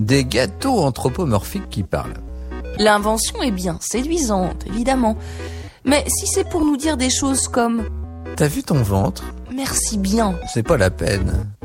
Des gâteaux anthropomorphiques qui parlent. L'invention est bien séduisante, évidemment. Mais si c'est pour nous dire des choses comme T'as vu ton ventre? « Merci bien », C'est pas la peine.